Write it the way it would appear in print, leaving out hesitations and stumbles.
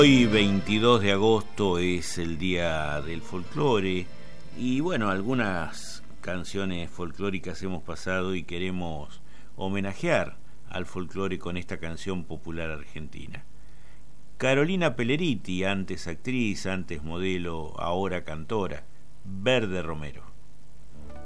Hoy 22 de agosto es el día del folclore y bueno, algunas canciones folclóricas hemos pasado y queremos homenajear al folclore con esta canción popular argentina. Carolina Pelleriti, antes actriz, antes modelo, ahora cantora, Verde Romero.